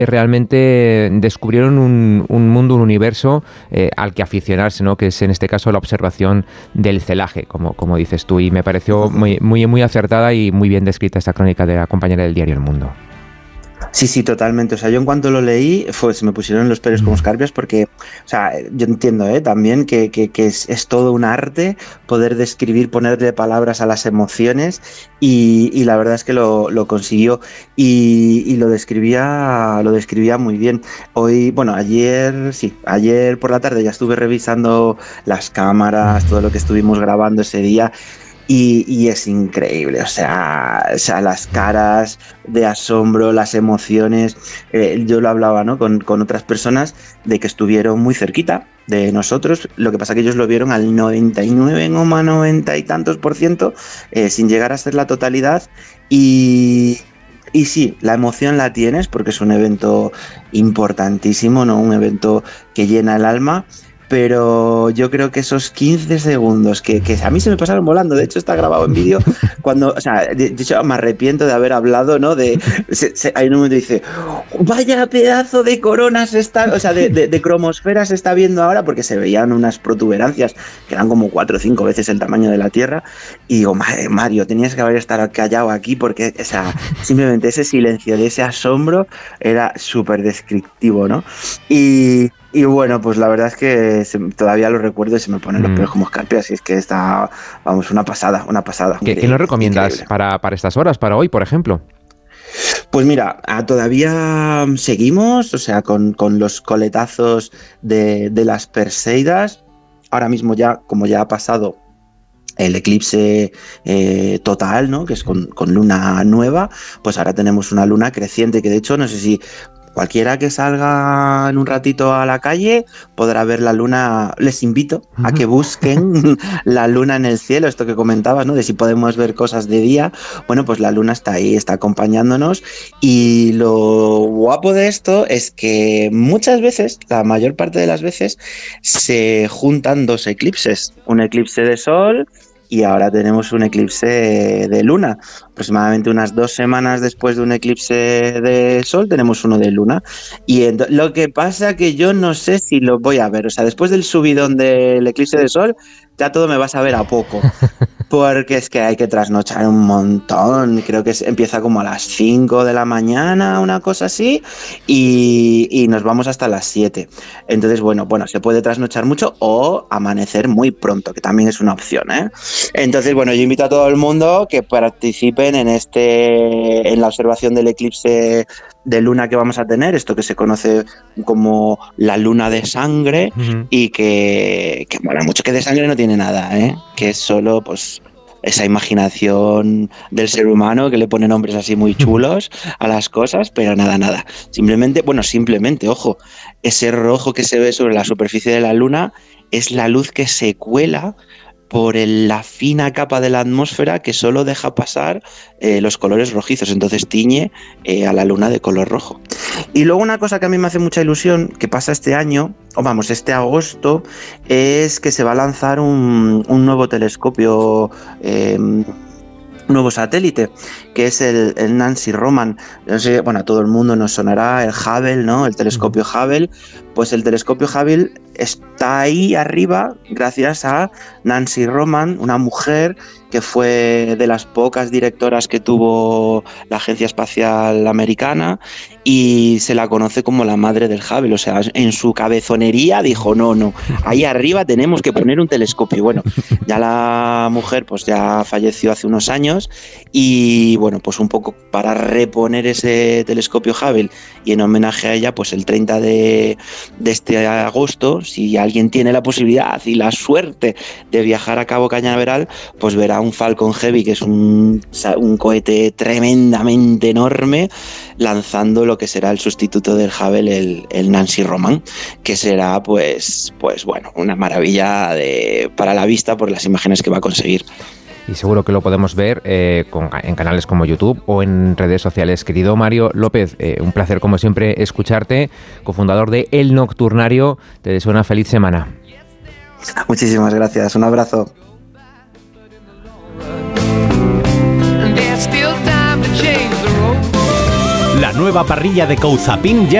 realmente descubrieron un mundo, un universo al que aficionarse, ¿no? Que es en este caso la observación del celaje, como dices tú, y me pareció muy acertada y muy bien descrita esta crónica de la compañera del diario El Mundo. Sí, totalmente. O sea, yo en cuanto lo leí, se me pusieron los pelos como escarpias porque, o sea, yo entiendo también que es todo un arte poder describir, ponerle palabras a las emociones y la verdad es que lo consiguió y lo describía muy bien. Ayer por la tarde ya estuve revisando las cámaras, todo lo que estuvimos grabando ese día. Y es increíble, o sea, las caras de asombro, las emociones. Yo lo hablaba, ¿no? con otras personas de que estuvieron muy cerquita de nosotros. Lo que pasa que ellos lo vieron al 99,90 y tantos %, sin llegar a ser la totalidad. Y sí, la emoción la tienes porque es un evento importantísimo, ¿no? Un evento que llena el alma. Pero yo creo que esos 15 segundos que a mí se me pasaron volando, de hecho está grabado en vídeo, de hecho me arrepiento de haber hablado, ¿no? Hay un momento que dice, vaya pedazo de coronas de cromosfera se está viendo ahora, porque se veían unas protuberancias que eran como 4 o 5 veces el tamaño de la Tierra, y digo, Mario, tenías que haber estado callado aquí, porque simplemente ese silencio de ese asombro era súper descriptivo, ¿no? Y bueno, pues la verdad es que todavía lo recuerdo y se me ponen los pelos como escarpias, y es que está, vamos, una pasada. ¿Qué nos recomiendas para estas horas, para hoy, por ejemplo? Pues mira, todavía seguimos, o sea, con los coletazos de las Perseidas. Ahora mismo ya, como ya ha pasado el eclipse total, ¿no? Que es con luna nueva, pues ahora tenemos una luna creciente, que de hecho no sé si cualquiera que salga en un ratito a la calle podrá ver la luna. Les invito a que busquen la luna en el cielo, esto que comentabas, ¿no? De si podemos ver cosas de día. Bueno, pues la luna está ahí, está acompañándonos, y lo guapo de esto es que muchas veces, la mayor parte de las veces, se juntan dos eclipses, un eclipse de sol y ahora tenemos un eclipse de luna. Aproximadamente unas 2 semanas después de un eclipse de sol tenemos uno de luna. Y lo que pasa que yo no sé si lo voy a ver. O sea, después del subidón del eclipse de sol, ya todo me va a saber a poco. Porque es que hay que trasnochar un montón. Creo que empieza como a las 5 de la mañana, una cosa así, y nos vamos hasta las 7. Entonces, bueno, se puede trasnochar mucho o amanecer muy pronto, que también es una opción, ¿eh? Entonces, bueno, yo invito a todo el mundo que participen en la observación del eclipse de luna que vamos a tener, esto que se conoce como la luna de sangre, y que mola mucho, que de sangre no tiene nada, que es solo pues esa imaginación del ser humano que le pone nombres así muy chulos a las cosas, pero nada. Simplemente, ojo, ese rojo que se ve sobre la superficie de la luna es la luz que se cuela por la fina capa de la atmósfera que solo deja pasar los colores rojizos, entonces tiñe a la luna de color rojo. Y luego una cosa que a mí me hace mucha ilusión, que pasa este año, este agosto, es que se va a lanzar un nuevo telescopio, nuevo satélite, que es el Nancy Roman. No sé, a todo el mundo nos sonará el Hubble, ¿no? El telescopio Hubble. Pues el telescopio Hubble está ahí arriba gracias a Nancy Roman, una mujer que fue de las pocas directoras que tuvo la Agencia Espacial Americana, y se la conoce como la madre del Hubble. O sea, en su cabezonería dijo, no, ahí arriba tenemos que poner un telescopio. Bueno, ya la mujer pues ya falleció hace unos años, y bueno, pues un poco para reponer ese telescopio Hubble y en homenaje a ella, pues el 30 de este agosto, si alguien tiene la posibilidad y la suerte de viajar a Cabo Cañaveral, pues verá un Falcon Heavy, que es un cohete tremendamente enorme, lanzando lo que será el sustituto del Hubble, el Nancy Roman, que será pues bueno, una maravilla para la vista por las imágenes que va a conseguir. Y seguro que lo podemos ver en canales como YouTube o en redes sociales. Querido Mario López, un placer como siempre escucharte, cofundador de El Nocturnario. Te deseo una feliz semana. Muchísimas gracias, un abrazo. La nueva parrilla de Couzapin ya